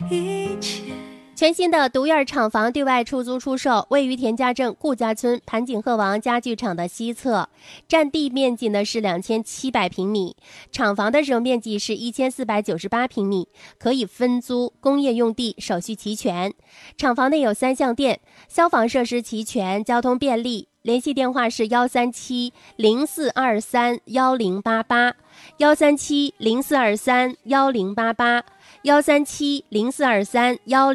一切。 全新的独院厂房对外出租出售，位于田家镇顾家村盘锦鹤王家具厂的西侧，占地面积呢是2700平米，厂房的使用面积是1498平米，可以分租，工业用地，手续齐全。厂房内有3项电，消防设施齐全，交通便利。联系电话是137-0423-1088，137-0423-1088，137-0423-1088。